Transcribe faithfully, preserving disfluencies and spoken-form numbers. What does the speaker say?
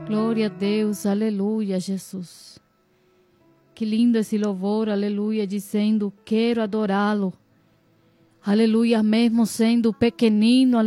Glória a Deus, aleluia, Jesus. Que lindo esse louvor, aleluia, dizendo, quero adorá-lo. Aleluia, mesmo sendo pequenino,